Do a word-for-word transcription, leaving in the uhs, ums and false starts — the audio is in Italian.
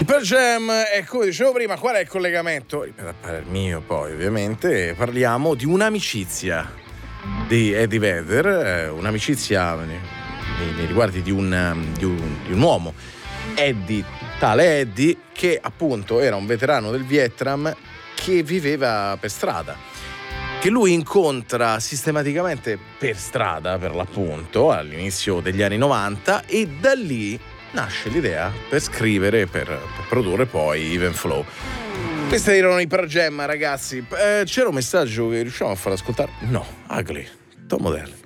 Il Pearl Jam, e come dicevo prima, qual è il collegamento? Ripeto, a parer mio, poi ovviamente parliamo di un'amicizia di Eddie Vedder, un'amicizia nei, nei riguardi di un, di, un, di un uomo, Eddie, tale Eddie, che appunto era un veterano del Vietnam che viveva per strada, che lui incontra sistematicamente per strada, per l'appunto, all'inizio degli anni novanta, e da lì nasce l'idea per scrivere, per, per produrre poi Even Flow. Questi erano i Pearl Jam, ragazzi. Eh, c'era un messaggio che riusciamo a far ascoltare? No, Ugly, Tom Odell.